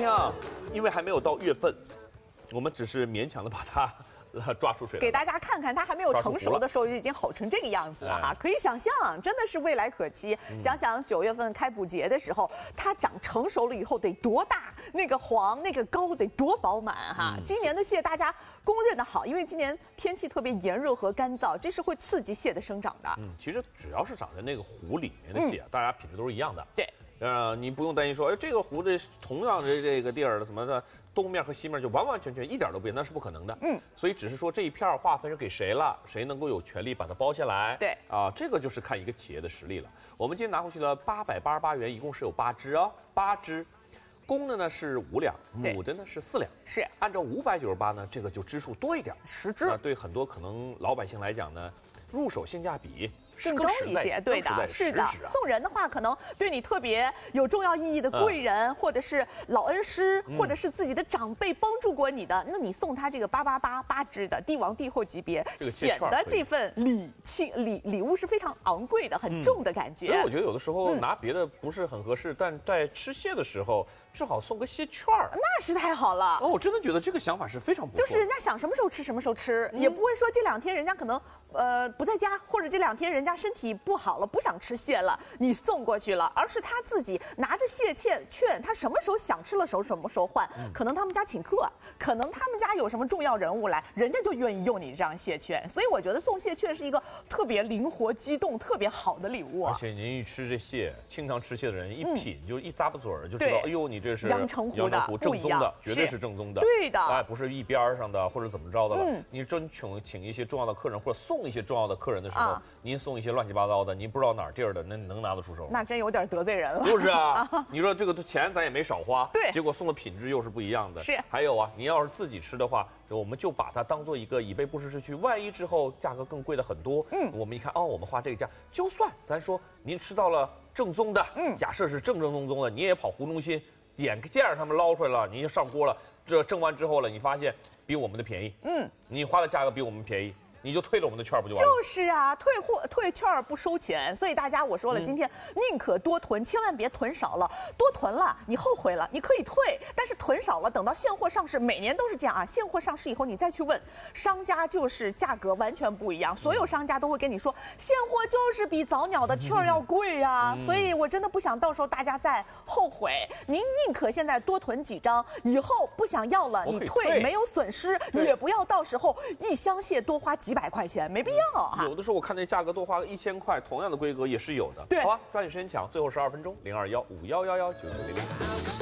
啊，因为还没有到月份，我们只是勉强的把它。抓出水， 给大家看看，它还没有成熟的时候就已经好成这个样子了哈，可以想象，真的是未来可期。想想9月份开捕节的时候，它长成熟了以后得多大，那个黄那个膏得多饱满哈。今年的蟹大家公认的好，因为今年天气特别炎热和干燥，这是会刺激蟹的生长的。 其实只要是长在那个湖里面的蟹，大家品质都是一样的。 对。 你不用担心说，哎，这个湖的同样的这个地儿什么的，东面和西面就完完全全一点都不一样，那是不可能的。所以只是说这一片划分是给谁了，谁能够有权利把它包下来。 对啊，这个就是看一个企业的实力了。我们今天拿回去了888元，一共是有8只哦，8只。公的呢是5两，母的呢是4两。 是按照598呢，这个就只数多一点 ，10只。 对很多可能老百姓来讲呢，入手性价比。 更高一些，对的，是的。送人的话，可能对你特别有重要意义的贵人，或者是老恩师，或者是自己的长辈帮助过你的，那你送他这个888只的帝王帝后级别，显得这份礼物是非常昂贵的，很重的感觉。 所以我觉得有的时候拿别的不是很合适，但在吃蟹的时候，正好送个蟹券儿， 那是太好了。 我真的觉得这个想法是非常不错。 就是人家想什么时候吃什么时候吃，也不会说这2天人家可能不在家，或者这2天人家身体不好了，不想吃蟹了，你送过去了，而是他自己拿着蟹券，他什么时候想吃了什么时候换。可能他们家请客，可能他们家有什么重要人物来，人家就愿意用你这张蟹券。所以我觉得送蟹券是一个特别灵活、机动、特别好的礼物。 而且您一吃这蟹，经常吃蟹的人一品就一咂巴嘴儿就知道，哎呦，你这是阳澄湖的， 正宗的，绝对是正宗的。 对的， 哎，不是一边上的或者怎么着的了。你真请一些重要的客人或者送一些重要的客人的时候，您送一些乱七八糟的，您不知道哪儿地儿的，那能拿得出手吗？ 那真有点得罪人了。 就是啊，你说这个钱咱也没少花， 对， 结果送的品质又是不一样的。 是， 还有啊，您要是自己吃的话，我们就把它当做一个以备不时之需，万一之后价格更贵的很多，我们一看我们花这个价，就算咱说您吃到了正宗的，假设是正宗的，你也跑湖中心眼见着他们捞出来了，您就上锅了，这蒸完之后了，你发现比我们的便宜，你花的价格比我们便宜。你就退了我们的券不就完了？ 就是啊，退券不收钱，所以大家我说了，今天宁可多囤，千万别囤少了。多囤了你后悔了，你可以退，但是囤少了，等到现货上市，每年都是这样啊。现货上市以后，你再去问商家，就是价格完全不一样。所有商家都会跟你说，现货就是比早鸟的券要贵呀。所以我真的不想到时候大家再后悔。您宁可现在多囤几张，以后不想要了，你退没有损失，也不要到时候一箱蟹多花几百块钱，没必要哈。 有的时候我看那价格多花个1000块，同样的规格也是有的。 对， 好啊，抓紧时间抢，最后12分钟，0215111990。